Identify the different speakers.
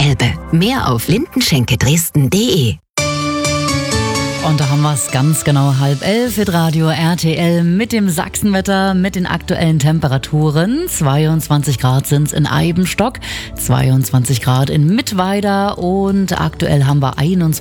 Speaker 1: Elbe. Mehr auf lindenschenke-dresden.de.
Speaker 2: Und da haben wir es ganz genau 10:30 mit Radio RTL mit dem Sachsenwetter, mit den aktuellen Temperaturen. 22 Grad sind es in Eibenstock, 22 Grad in Mittweida und aktuell haben wir 21